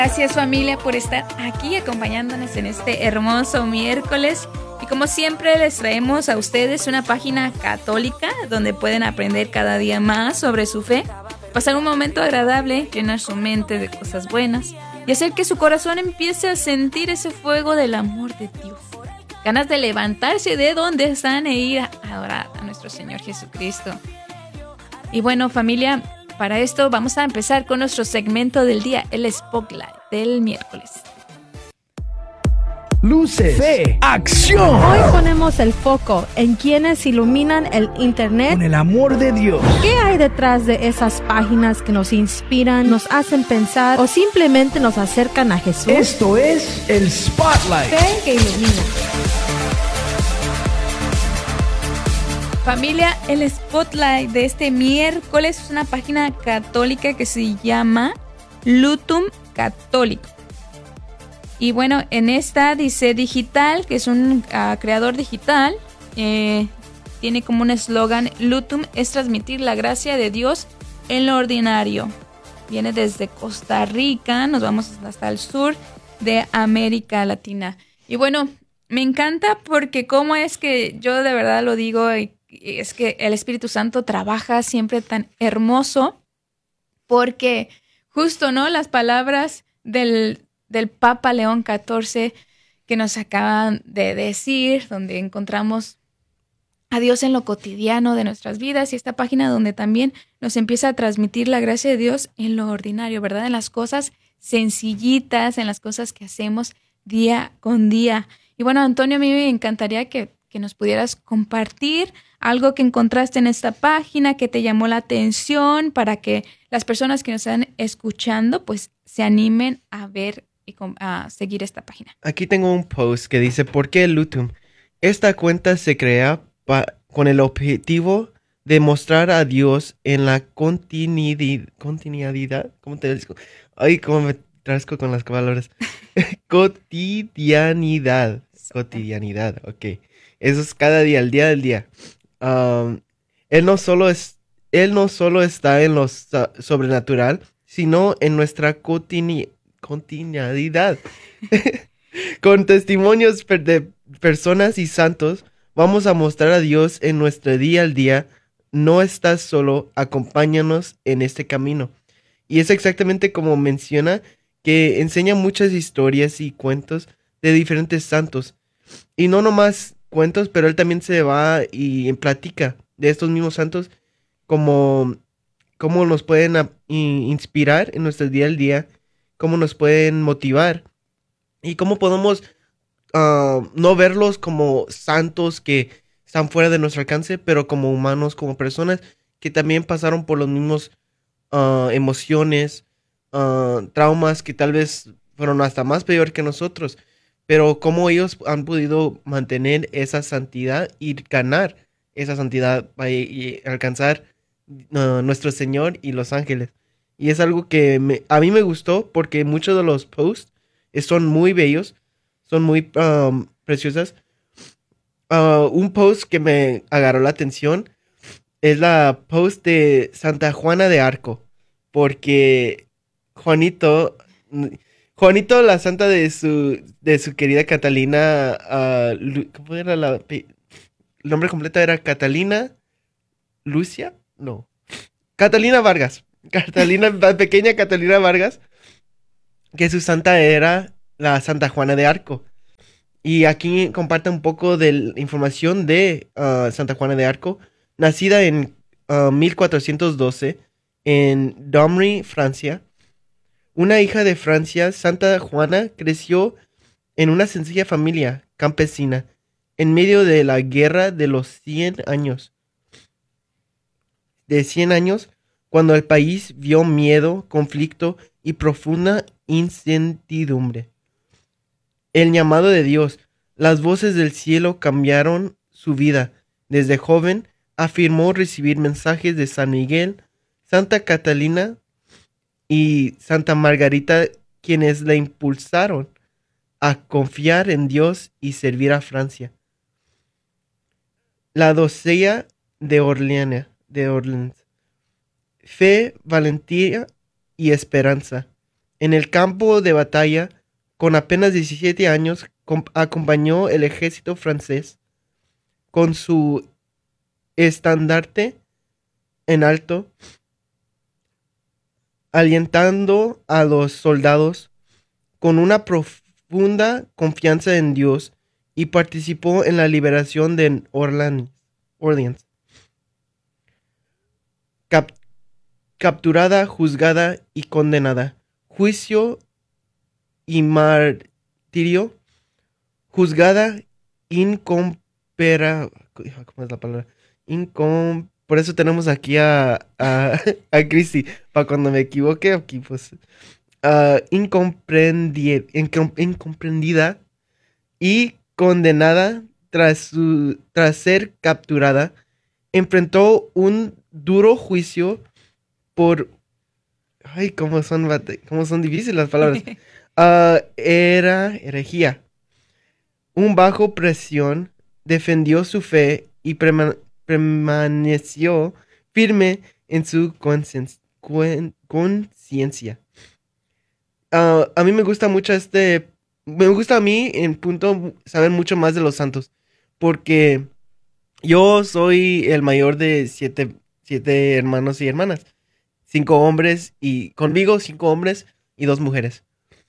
Gracias familia por estar aquí acompañándonos en este hermoso miércoles. Y como siempre les traemos a ustedes una página católica donde pueden aprender cada día más sobre su fe, pasar un momento agradable, llenar su mente de cosas buenas y hacer que su corazón empiece a sentir ese fuego del amor de Dios. Ganas de levantarse de donde están e ir a adorar a nuestro Señor Jesucristo. Y bueno familia, para esto vamos a empezar con nuestro segmento del día, el Spotlight del miércoles. Luces, fe, acción. Hoy ponemos el foco en quienes iluminan el internet Con el amor de Dios. ¿Qué hay detrás de esas páginas que nos inspiran, nos hacen pensar o simplemente nos acercan a Jesús? Esto es el Spotlight. Fe que ilumina. Familia, el Spotlight de este miércoles es una página católica que se llama Lutum Católico. Y bueno, en esta dice digital, que es un creador digital, tiene como un eslogan: Lutum es transmitir la gracia de Dios en lo ordinario. Viene desde Costa Rica, nos vamos hasta el sur de América Latina. Y bueno, me encanta porque cómo es que yo de verdad lo digo, es que el Espíritu Santo trabaja siempre tan hermoso, porque justo, ¿no? Las palabras del Papa León XIV que nos acaban de decir, donde encontramos a Dios en lo cotidiano de nuestras vidas, y esta página donde también nos empieza a transmitir la gracia de Dios en lo ordinario, ¿verdad? En las cosas sencillitas, en las cosas que hacemos día con día. Y bueno, Antonio, a mí me encantaría que nos pudieras compartir algo que encontraste en esta página que te llamó la atención, para que las personas que nos están escuchando pues se animen a ver y a seguir esta página. Aquí tengo un post que dice: ¿por qué Lutum? Esta cuenta se crea con el objetivo de mostrar a Dios en la continuidad. ¿Cómo te digo? Ay, cómo me trasco con las palabras. Cotidianidad, ok. Eso es cada día, el día del día. Él no solo está en lo sobrenatural, sino en nuestra continuidad. Con testimonios de personas y santos, vamos a mostrar a Dios en nuestro día al día. No estás solo, acompáñanos en este camino. Y es exactamente como menciona, que enseña muchas historias y cuentos de diferentes santos. Y no nomás cuentos, pero él también se va y platica de estos mismos santos, como cómo nos pueden inspirar en nuestro día al día, cómo nos pueden motivar y cómo podemos no verlos como santos que están fuera de nuestro alcance, pero como humanos, como personas que también pasaron por los mismos emociones, traumas que tal vez fueron hasta más peor que nosotros. Pero cómo ellos han podido mantener esa santidad y ganar esa santidad y alcanzar nuestro Señor y los ángeles. Y es algo que a mí me gustó, porque muchos de los posts son muy bellos, son muy preciosas. Un post que me agarró la atención es la post de Santa Juana de Arco, porque Juanito, la santa de su querida Catalina, ¿cómo era el nombre completo? ¿Era Catalina Lucia? No. Catalina Vargas. La pequeña Catalina Vargas, que su santa era la Santa Juana de Arco. Y aquí comparte un poco de la información de Santa Juana de Arco, nacida en 1412 en Domry, Francia. Una hija de Francia, Santa Juana creció en una sencilla familia campesina en medio de la guerra de los 100 años. Cuando el país vio miedo, conflicto y profunda incertidumbre. El llamado de Dios, las voces del cielo cambiaron su vida. Desde joven afirmó recibir mensajes de San Miguel, Santa Catalina y Santa Margarita, quienes la impulsaron a confiar en Dios y servir a Francia. La doncella de Orleans. Fe, valentía y esperanza. En el campo de batalla, con apenas 17 años, acompañó el ejército francés con su estandarte en alto, alentando a los soldados con una profunda confianza en Dios, y participó en la liberación de Orleans. Capturada, juzgada y condenada. Juicio y martirio. Juzgada ¿cómo es la palabra? Por eso tenemos aquí a Cristi, para cuando me equivoque aquí, pues. Incomprendida y condenada tras ser capturada, enfrentó un duro juicio por... Ay, cómo son difíciles las palabras. Era herejía. Bajo presión, defendió su fe y permaneció firme en su conciencia. A mí me gusta mucho me gusta a mí en punto saber mucho más de los santos, porque yo soy el mayor de siete hermanos y hermanas, 5 hombres y conmigo 5 hombres y 2 mujeres.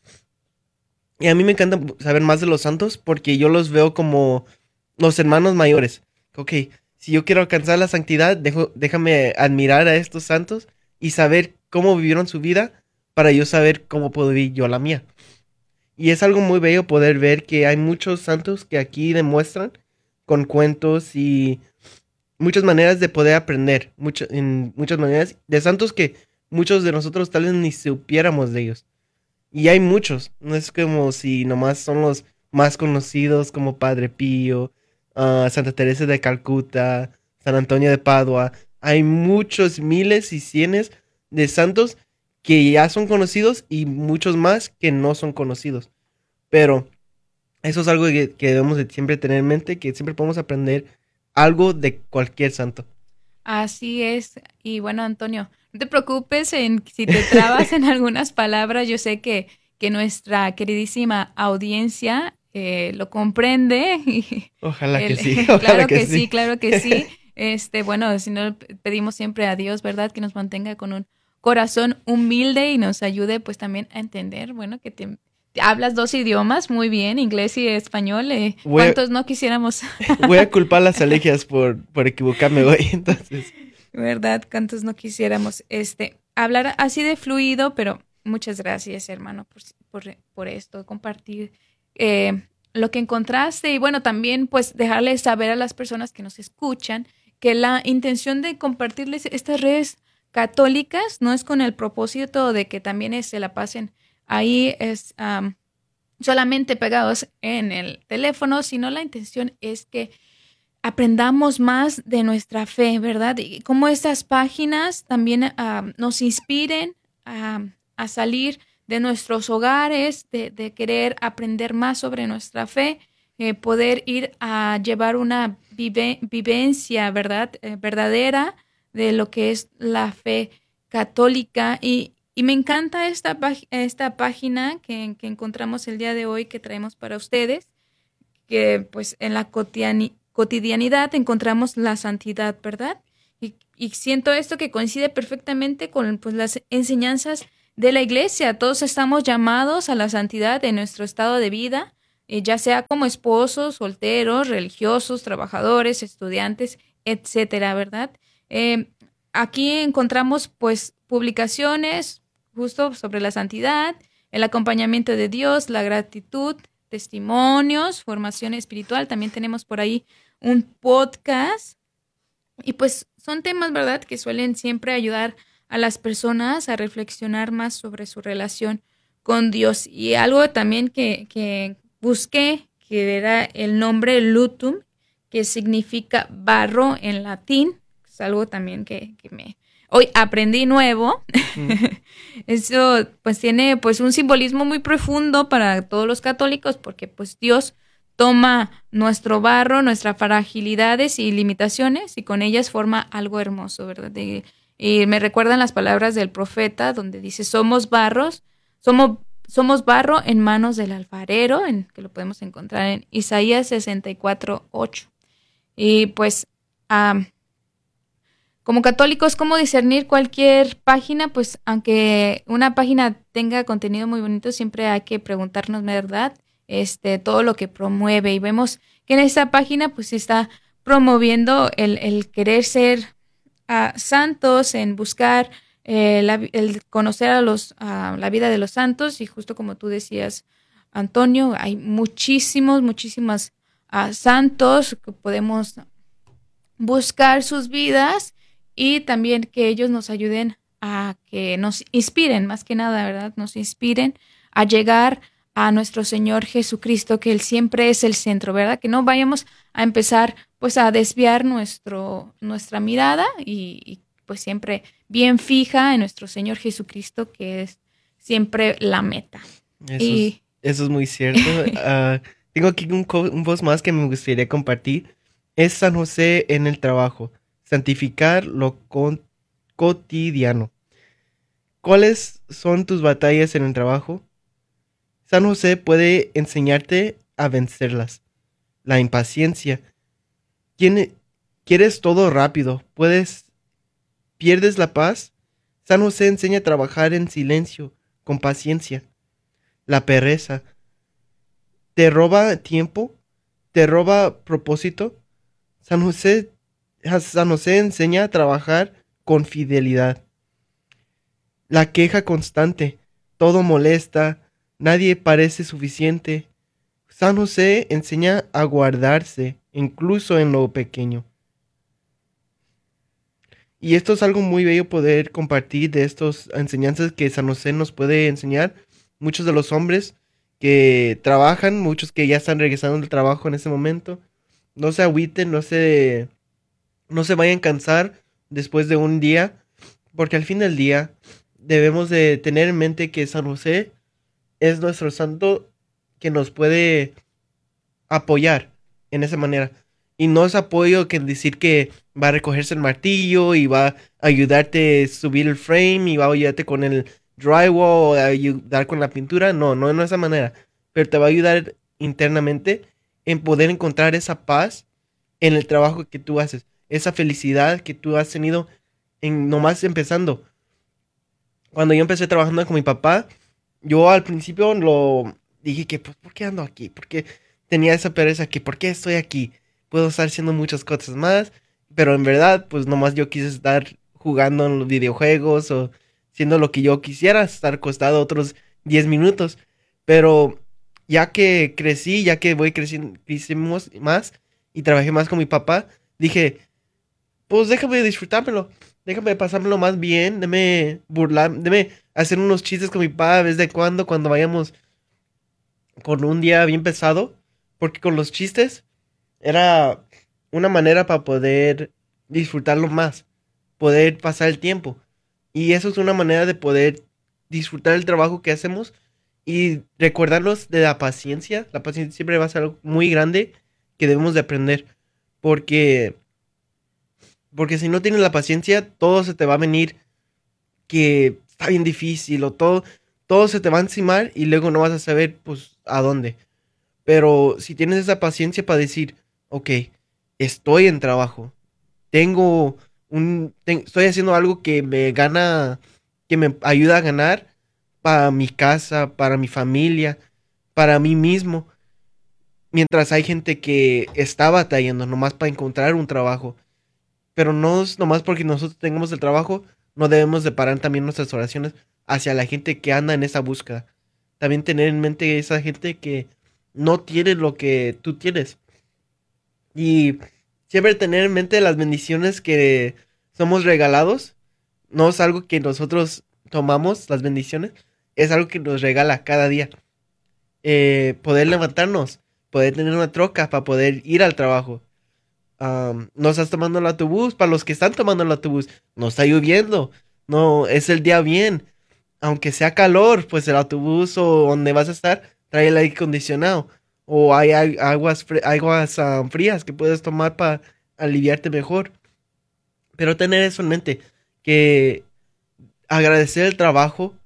Y a mí me encanta saber más de los santos porque yo los veo como los hermanos mayores. Ok, si yo quiero alcanzar la santidad, déjame admirar a estos santos y saber cómo vivieron su vida para yo saber cómo puedo vivir yo la mía. Y es algo muy bello poder ver que hay muchos santos que aquí demuestran con cuentos y muchas maneras de poder aprender, en muchas maneras de santos que muchos de nosotros tal vez ni supiéramos de ellos. Y hay muchos, no es como si nomás son los más conocidos como Padre Pío, Santa Teresa de Calcuta, San Antonio de Padua. Hay muchos miles y cientos de santos que ya son conocidos y muchos más que no son conocidos. Pero eso es algo que debemos de siempre tener en mente, que siempre podemos aprender algo de cualquier santo. Así es. Y bueno, Antonio, no te preocupes si te trabas en algunas palabras. Yo sé que nuestra queridísima audiencia lo comprende. Ojalá que sí. Ojalá claro que sí, claro que sí. Bueno, si no, pedimos siempre a Dios, ¿verdad? Que nos mantenga con un corazón humilde y nos ayude pues también a entender, bueno, que te hablas 2 idiomas muy bien, inglés y español. ¿Cuántos no quisiéramos? Voy a culpar las alergias por equivocarme hoy, entonces. ¿Verdad? ¿Cuántos no quisiéramos hablar así de fluido? Pero muchas gracias, hermano, por esto, compartir lo que encontraste y bueno, también pues dejarles saber a las personas que nos escuchan que la intención de compartirles estas redes católicas no es con el propósito de que también se la pasen ahí solamente pegados en el teléfono, sino la intención es que aprendamos más de nuestra fe, ¿verdad? Y cómo estas páginas también nos inspiren a salir de nuestros hogares, de querer aprender más sobre nuestra fe, poder ir a llevar una vivencia, ¿verdad? Verdadera de lo que es la fe católica. Y me encanta esta página que encontramos el día de hoy, que traemos para ustedes, que pues en la cotidianidad encontramos la santidad, ¿verdad? Y siento esto que coincide perfectamente con pues las enseñanzas de la iglesia. Todos estamos llamados a la santidad en nuestro estado de vida, ya sea como esposos, solteros, religiosos, trabajadores, estudiantes, etcétera, ¿verdad? Aquí encontramos pues publicaciones justo sobre la santidad, el acompañamiento de Dios, la gratitud, testimonios, formación espiritual. También tenemos por ahí un podcast y pues son temas, ¿verdad?, que suelen siempre ayudar a las personas a reflexionar más sobre su relación con Dios. Y algo también que busqué, que era el nombre Lutum, que significa barro en latín. Es algo también que hoy aprendí nuevo. Eso pues tiene pues un simbolismo muy profundo para todos los católicos, porque pues Dios toma nuestro barro, nuestras fragilidades y limitaciones, y con ellas forma algo hermoso, ¿verdad? Y me recuerdan las palabras del profeta, donde dice: somos barros, somos barro en manos del alfarero, que lo podemos encontrar en Isaías 64:8. Y pues, como católicos, ¿cómo discernir cualquier página? Pues aunque una página tenga contenido muy bonito, siempre hay que preguntarnos, ¿verdad? Todo lo que promueve. Y vemos que en esta página pues está promoviendo el querer ser santos, en buscar el conocer la vida de los santos. Y justo como tú decías, Antonio, hay muchísimas santos que podemos buscar sus vidas y también que ellos nos ayuden a que nos inspiren, más que nada, ¿verdad? Nos inspiren a llegar a nuestro Señor Jesucristo, que Él siempre es el centro, ¿verdad? Que no vayamos a empezar pues a desviar nuestra mirada y pues siempre bien fija en nuestro Señor Jesucristo, que es siempre la meta. Eso es muy cierto. Tengo aquí un voz más que me gustaría compartir. Es San José en el trabajo. Santificar lo cotidiano. ¿Cuáles son tus batallas en el trabajo? San José puede enseñarte a vencerlas. La impaciencia. ¿Quieres todo rápido? ¿Pierdes la paz? San José enseña a trabajar en silencio, con paciencia. La pereza. ¿Te roba tiempo? ¿Te roba propósito? San José enseña a trabajar con fidelidad. La queja constante. Todo molesta. Nadie parece suficiente. San José enseña a guardarse, incluso en lo pequeño. Y esto es algo muy bello poder compartir de estas enseñanzas que San José nos puede enseñar. Muchos de los hombres que trabajan, muchos que ya están regresando del trabajo en ese momento, no se agüiten, no se vayan a cansar después de un día, porque al fin del día debemos de tener en mente que San José es nuestro santo que nos puede apoyar en esa manera. Y no es apoyo que decir que va a recogerse el martillo y va a ayudarte a subir el frame y va a ayudarte con el drywall o a ayudar con la pintura. No de esa manera. Pero te va a ayudar internamente en poder encontrar esa paz en el trabajo que tú haces. Esa felicidad que tú has tenido nomás empezando. Cuando yo empecé trabajando con mi papá, yo al principio lo dije que, pues, ¿por qué ando aquí? Porque tenía esa pereza que, ¿por qué estoy aquí? Puedo estar haciendo muchas cosas más, pero en verdad, pues, nomás yo quise estar jugando en los videojuegos o haciendo lo que yo quisiera, estar acostado otros 10 minutos. Pero ya que crecí, ya que crecimos más y trabajé más con mi papá, dije, pues, déjame disfrutármelo. Déjame pasármelo más bien, déjame hacer unos chistes con mi papá de vez de cuando vayamos con un día bien pesado, porque con los chistes era una manera para poder disfrutarlo más, poder pasar el tiempo. Y eso es una manera de poder disfrutar el trabajo que hacemos y recordarnos de la paciencia. La paciencia siempre va a ser algo muy grande que debemos de aprender, porque si no tienes la paciencia, todo se te va a venir que está bien difícil o todo se te va a encimar y luego no vas a saber pues a dónde. Pero si tienes esa paciencia para decir, ok, estoy en trabajo, estoy haciendo algo que me ayuda a ganar para mi casa, para mi familia, para mí mismo. Mientras hay gente que está batallando nomás para encontrar un trabajo. Pero no es nomás porque nosotros tengamos el trabajo, no debemos de parar también nuestras oraciones hacia la gente que anda en esa búsqueda. También tener en mente esa gente que no tiene lo que tú tienes. Y siempre tener en mente las bendiciones que somos regalados. No es algo que nosotros tomamos, las bendiciones. Es algo que nos regala cada día. Poder levantarnos, poder tener una troca para poder ir al trabajo. No estás tomando el autobús. Para los que están tomando el autobús, no está lloviendo, no es el día bien, aunque sea calor, pues el autobús o donde vas a estar trae el aire acondicionado o hay aguas frías que puedes tomar para aliviarte mejor. Pero tener eso en mente, que agradecer el trabajo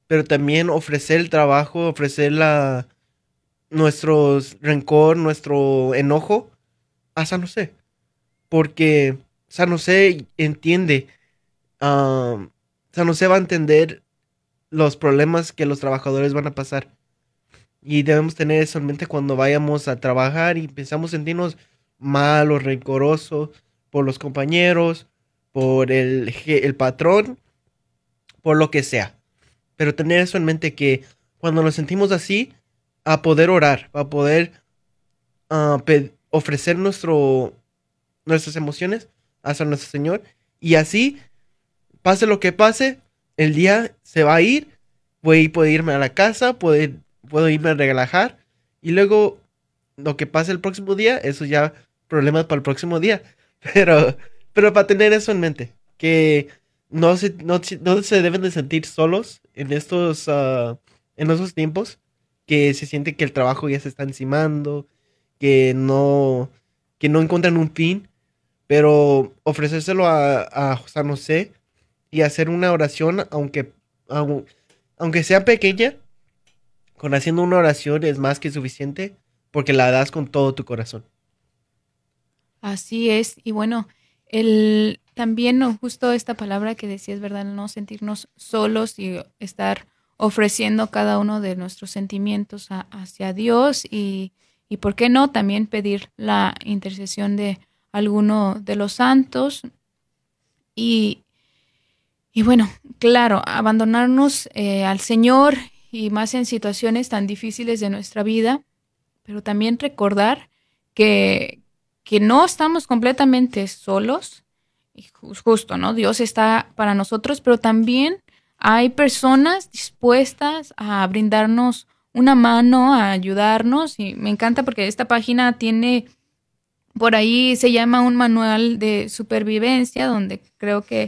pero también ofrecer el trabajo, ofrecer nuestro rencor, nuestro enojo a San José. Porque San José entiende, ah, San José va a entender los problemas que los trabajadores van a pasar. Y debemos tener eso en mente cuando vayamos a trabajar y pensamos sentirnos mal o rencorosos por los compañeros, por el patrón, por lo que sea. Pero tener eso en mente que cuando nos sentimos así, a poder orar, a poder ofrecer nuestras emociones hacia nuestro Señor. Y así, pase lo que pase, el día se va a ir, puedo irme a la casa, puedo irme a relajar. Y luego, lo que pase el próximo día, eso ya problemas para el próximo día. Pero para tener eso en mente, que no se deben de sentir solos en esos tiempos, que se siente que el trabajo ya se está encimando, que no encuentran un fin, pero ofrecérselo a San José y hacer una oración, aunque sea pequeña, con haciendo una oración es más que suficiente, porque la das con todo tu corazón. Así es, y bueno, también ¿no? Justo esta palabra que decías, ¿verdad? No sentirnos solos y estar ofreciendo cada uno de nuestros sentimientos hacia Dios y ¿por qué no? También pedir la intercesión de alguno de los santos y, y bueno, claro, abandonarnos al Señor y más en situaciones tan difíciles de nuestra vida, pero también recordar que no estamos completamente solos, y justo, ¿no? Dios está para nosotros, pero también hay personas dispuestas a brindarnos una mano, a ayudarnos, y me encanta porque esta página tiene, por ahí se llama un manual de supervivencia, donde creo que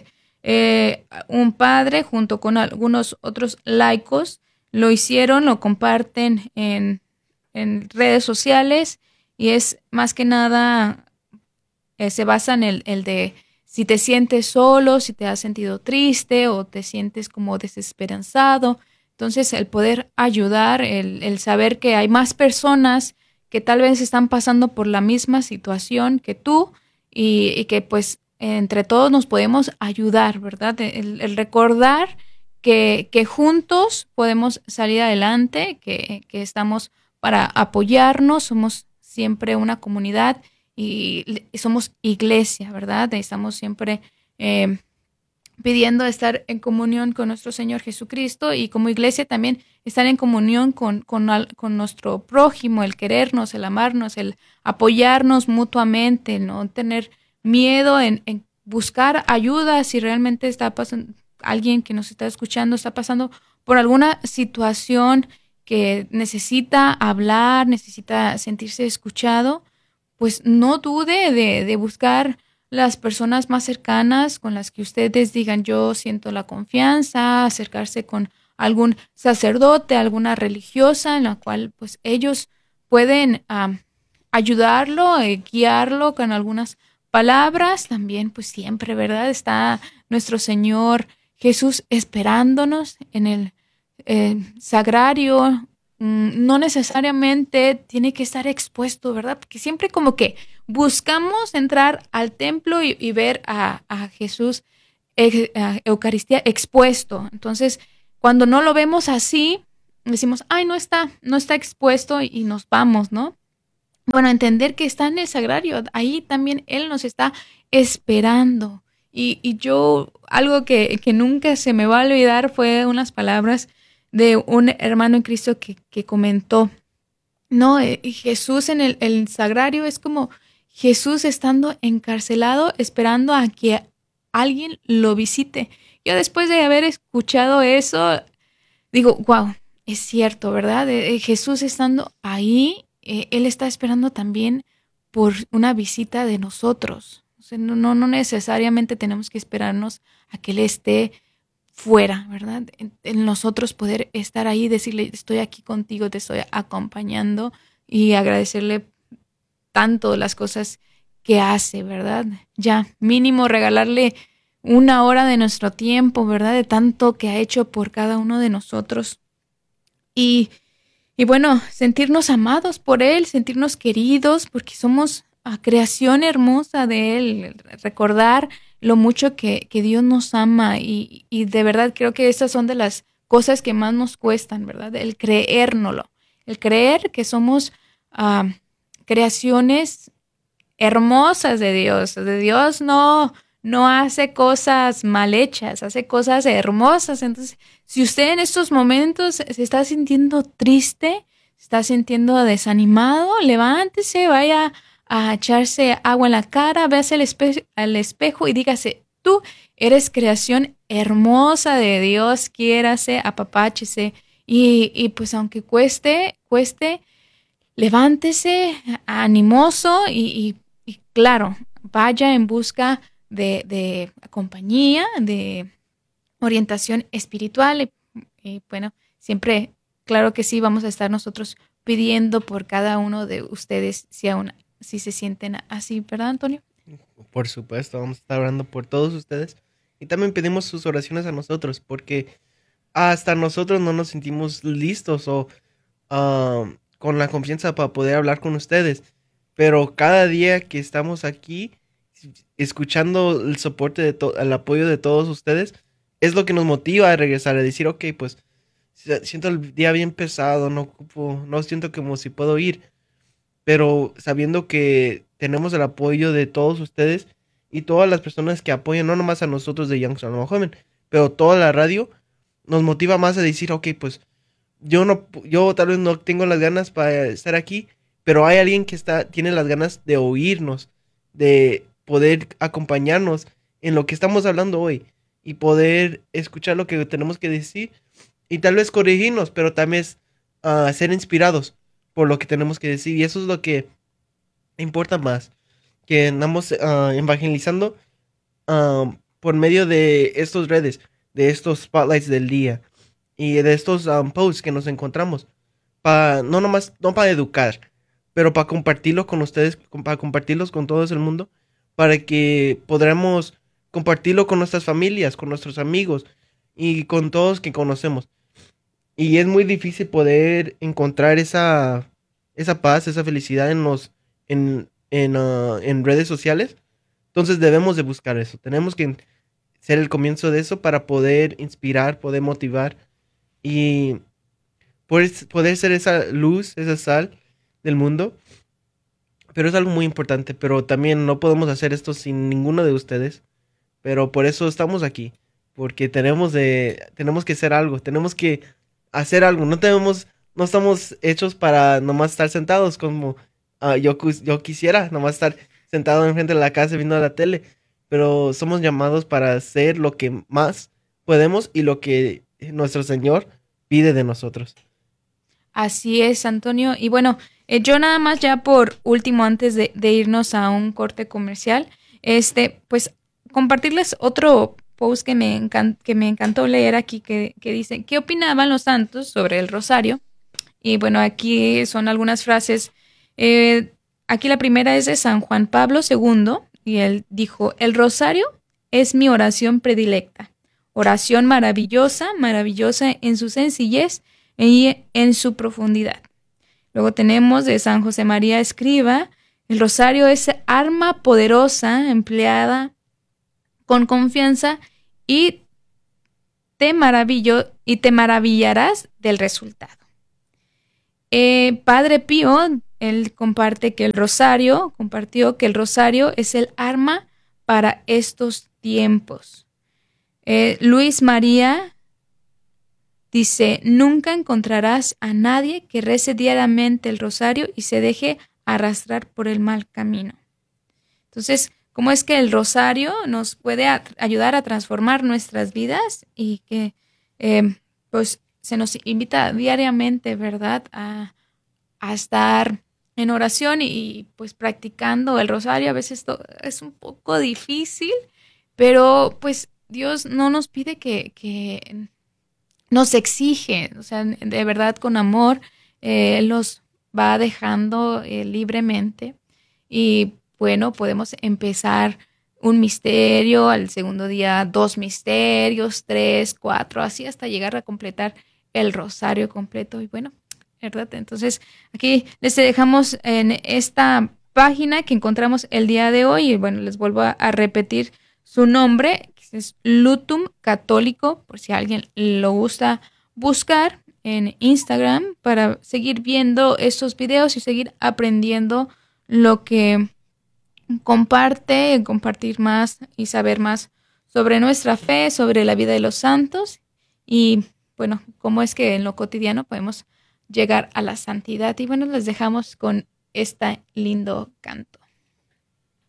un padre junto con algunos otros laicos lo hicieron, lo comparten en redes sociales, y es más que nada, se basa en el de si te sientes solo, si te has sentido triste o te sientes como desesperanzado. Entonces el poder ayudar, el saber que hay más personas que tal vez están pasando por la misma situación que tú y que pues entre todos nos podemos ayudar, ¿verdad? El recordar que juntos podemos salir adelante, que estamos para apoyarnos, somos siempre una comunidad y somos iglesia, ¿verdad? Estamos siempre pidiendo estar en comunión con nuestro Señor Jesucristo y como iglesia también estar en comunión con nuestro prójimo, el querernos, el amarnos, el apoyarnos mutuamente, no tener miedo en buscar ayuda si realmente está pasando, alguien que nos está escuchando está pasando por alguna situación que necesita hablar, necesita sentirse escuchado, pues no dude de buscar las personas más cercanas con las que ustedes digan yo siento la confianza, acercarse con algún sacerdote, alguna religiosa en la cual pues ellos pueden ayudarlo, guiarlo con algunas palabras. También pues siempre, ¿verdad? Está nuestro Señor Jesús esperándonos en el sagrario. No necesariamente tiene que estar expuesto, ¿verdad? Porque siempre como que buscamos entrar al templo y ver a Jesús a Eucaristía expuesto. Entonces, cuando no lo vemos así, decimos, ay, no está expuesto y nos vamos, ¿no? Bueno, entender que está en el sagrario, ahí también Él nos está esperando. Y yo, algo que nunca se me va a olvidar fue unas palabras de un hermano en Cristo que comentó, no, Jesús en el sagrario es como Jesús estando encarcelado esperando a que alguien lo visite. Yo después de haber escuchado eso, digo, wow, es cierto, ¿verdad? Jesús estando ahí, Él está esperando también por una visita de nosotros. O sea, no necesariamente tenemos que esperarnos a que Él esté fuera, ¿verdad? En nosotros poder estar ahí, decirle, estoy aquí contigo, te estoy acompañando y agradecerle tanto las cosas que hace, ¿verdad? Ya, mínimo regalarle una hora de nuestro tiempo, ¿verdad? De tanto que ha hecho por cada uno de nosotros. Y bueno, sentirnos amados por Él, sentirnos queridos, porque somos creación hermosa de Él. Recordar lo mucho que Dios nos ama y de verdad creo que esas son de las cosas que más nos cuestan, ¿verdad? El creérnoslo, el creer que somos creaciones hermosas de Dios. De Dios no hace cosas mal hechas, hace cosas hermosas. Entonces, si usted en estos momentos se está sintiendo triste, se está sintiendo desanimado, levántese, vaya a echarse agua en la cara, véase al espejo y dígase, tú eres creación hermosa de Dios, quiérase, apapáchese. Y pues aunque cueste, levántese animoso y claro, vaya en busca de compañía, de orientación espiritual. Y bueno, siempre, claro que sí, vamos a estar nosotros pidiendo por cada uno de ustedes si se sienten así, ¿verdad, Antonio? Por supuesto, vamos a estar orando por todos ustedes. Y también pedimos sus oraciones a nosotros, porque hasta nosotros no nos sentimos listos o con la confianza para poder hablar con ustedes. Pero cada día que estamos aquí, escuchando el soporte el apoyo de todos ustedes, es lo que nos motiva a regresar, a decir, ok, pues siento el día bien pesado, no siento como si puedo ir, pero sabiendo que tenemos el apoyo de todos ustedes y todas las personas que apoyan, no nomás a nosotros de Youngstown Nuevo Joven, pero toda la radio, nos motiva más a decir, ok, pues yo tal vez no tengo las ganas para estar aquí, pero hay alguien que tiene las ganas de oírnos, de poder acompañarnos en lo que estamos hablando hoy y poder escuchar lo que tenemos que decir y tal vez corregirnos, pero también ser inspirados por lo que tenemos que decir. Y eso es lo que importa más, que andamos evangelizando por medio de estas redes, de estos spotlights del día y de estos posts que nos encontramos, no para educar, pero para compartirlo con ustedes, para compartirlos con todo el mundo, para que podamos compartirlo con nuestras familias, con nuestros amigos y con todos que conocemos. Y es muy difícil poder encontrar esa paz, esa felicidad en redes sociales. Entonces debemos de buscar eso. Tenemos que ser el comienzo de eso para poder inspirar, poder motivar y poder ser esa luz, esa sal del mundo. Pero es algo muy importante, pero también no podemos hacer esto sin ninguno de ustedes. Pero por eso estamos aquí, porque tenemos que hacer algo, tenemos que hacer algo. No estamos hechos para nomás estar sentados como yo quisiera, nomás estar sentado enfrente de la casa viendo la tele. Pero somos llamados para hacer lo que más podemos y lo que nuestro Señor pide de nosotros. Así es, Antonio. Y bueno, yo nada más ya por último, antes de irnos a un corte comercial, pues compartirles otro post que me encantó leer aquí que dice, ¿qué opinaban los santos sobre el rosario? Y bueno, aquí son algunas frases. Aquí la primera es de San Juan Pablo II y él dijo, el rosario es mi oración predilecta, oración maravillosa en su sencillez y en su profundidad. Luego tenemos de San José María Escriba, el rosario es arma poderosa empleada con confianza y te maravillarás del resultado. Padre Pío, él compartió que el rosario es el arma para estos tiempos. Luis María dice, nunca encontrarás a nadie que rece diariamente el rosario y se deje arrastrar por el mal camino. Entonces, ¿cómo es que el rosario nos puede ayudar a transformar nuestras vidas? Y que pues se nos invita diariamente, ¿verdad?, a estar en oración y pues practicando el rosario. A veces es un poco difícil, pero pues Dios no nos pide que nos exige, o sea, de verdad con amor, Él nos va dejando libremente y bueno, podemos empezar un misterio, al segundo día 2 misterios, 3, 4, así hasta llegar a completar el rosario completo. Y bueno, ¿verdad? Entonces aquí les dejamos en esta página que encontramos el día de hoy. Y bueno, les vuelvo a repetir su nombre, que es Lutum Católico, por si alguien lo gusta buscar en Instagram para seguir viendo estos videos y seguir aprendiendo lo que compartir más y saber más sobre nuestra fe, sobre la vida de los santos y bueno, cómo es que en lo cotidiano podemos llegar a la santidad. Y bueno, les dejamos con este lindo canto.